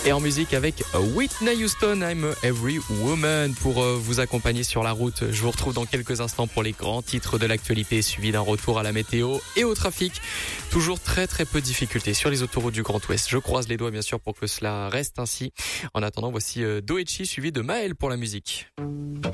Et en musique avec Whitney Houston, I'm a Every Woman pour vous accompagner sur la route. Je vous retrouve dans quelques instants pour les grands titres de l'actualité, suivi d'un retour à la météo et au trafic. Toujours très peu de difficultés sur les autoroutes du Grand Ouest. Je croise les doigts bien sûr pour que cela reste ainsi. En attendant, voici Doechi suivi de Maël pour la musique.